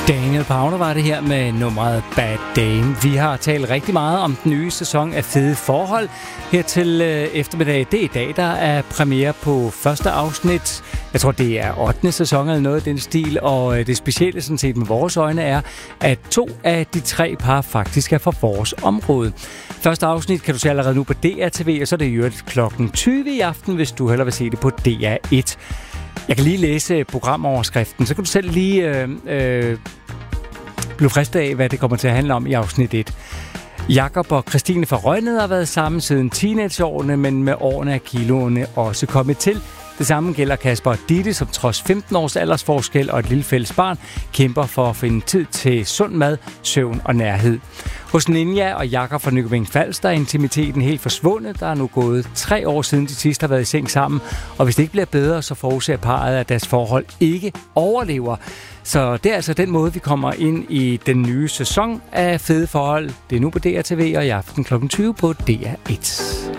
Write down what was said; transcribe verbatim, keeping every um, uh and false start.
Daniel Powter var det her med nummeret Bad Dame. Vi har talt rigtig meget om den nye sæson af Fede Forhold her til øh, eftermiddag. Det er i dag, der er premiere på første afsnit. Jeg tror, det er ottende sæson eller noget af den stil, og øh, det specielle sådan set med vores øjne er, at to af de tre par faktisk er fra vores område. Første afsnit kan du se allerede nu på D R T V, og så er det jo klokken tyve i aften, hvis du hellere vil se det på D R et. Jeg kan lige læse programoverskriften, så kan du selv lige øh, øh, blive fristet af, hvad det kommer til at handle om i afsnit et. Jakob og Christine fra Rønnede har været sammen siden teenageårene, men med årene er kiloene også kommet til. Det samme gælder Kasper og Ditte, som trods femten års aldersforskel og et lille fælles barn kæmper for at finde tid til sund mad, søvn og nærhed. Hos Ninja og Jakob fra Nykøbing Falster er intimiteten helt forsvundet. Der er nu gået tre år siden de sidst har været i seng sammen, og hvis det ikke bliver bedre, så forudser parret, at deres forhold ikke overlever. Så det er altså den måde, vi kommer ind i den nye sæson af Fede Forhold. Det er nu på D R T V og i aften klokken tyve på D R et.